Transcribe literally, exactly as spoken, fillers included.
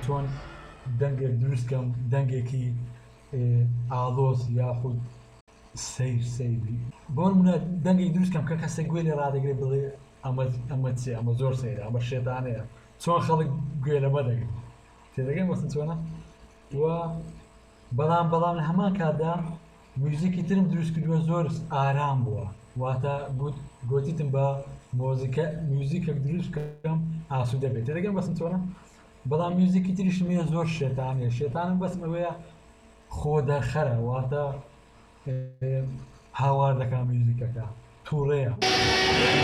چۆن دەنگێک دروستکەم دەنگێکی ئاڵۆز یاخود سەیر سەیری بۆ نمونە دەنگێک دروستکەم کە کەسێک گوێ لێ ڕادەگرێت بڵێ ئەمە ئەمە چێ ئەمە زۆر سەیرە ئەمە شێتانەیە چۆن خەڵک گوێ لەمە دەگرێت تێدەگەی وەستن چۆنە و بەڵام بەڵام لە هەمان کاتدا موزیکی ترم دروست کردووە زۆر ئارام بووە واتە گوتیتم بە مۆزیکە میوزیکێک دروستکەم ئاسوودە بێت تێدەگەم بەسم چۆنە بەڵام میوزیکی تریشم هەیە زۆر شێتانەیە شێتانم بەسم ئەوەیە خۆ دەرخەرە واتە هاوار دەکا میوزیکەکە تووڕەیە